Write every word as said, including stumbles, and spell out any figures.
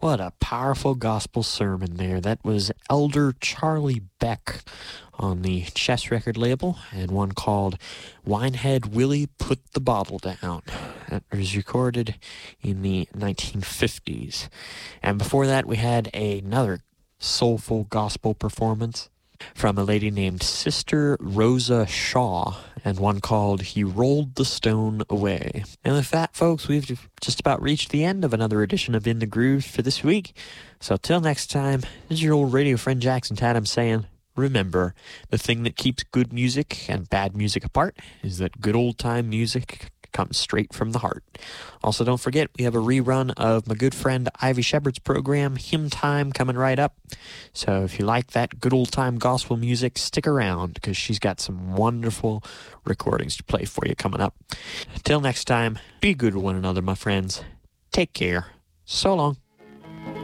What a powerful gospel sermon there. That was Elder Charlie Beck on the Chess record label, and one called Winehead Willie Put the Bottle Down. That was recorded in the nineteen fifties. And before that, we had another soulful gospel performance from a lady named Sister Rosa Shaw, and one called He Rolled the Stone Away. And with that, folks, we've just about reached the end of another edition of In the Groove for this week. So till next time, this is your old radio friend Jackson Tatum saying, remember, the thing that keeps good music and bad music apart is that good old-time music comes straight from the heart. Also, don't forget, we have a rerun of my good friend Ivy Shepard's program, Hymn Time, coming right up. So if you like that good old-time gospel music, stick around, because she's got some wonderful recordings to play for you coming up. Till next time, be good to one another, my friends. Take care. So long.